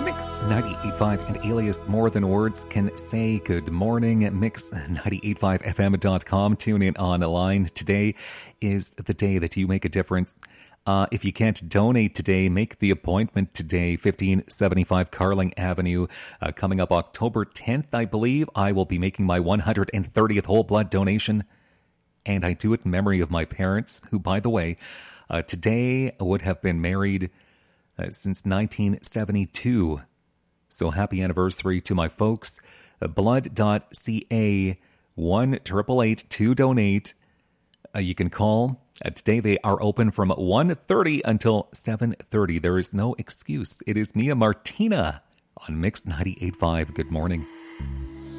Mix 98.5 and Alias More Than Words can say good morning. Mix985fm.com. Tune in online. Today is the day that you make a difference. If you can't donate today, make the appointment today, 1575 Carling Avenue. Coming up October 10th, I believe, I will be making my 130th whole blood donation. And I do it in memory of my parents, who, by the way, today would have been married since 1972. So happy anniversary to my folks. Blood.ca 1-888-2 donate. You can call. Today they are open from 1:30 until 7:30. There is no excuse. It is Mia Martina on Mix 98.5. Good morning.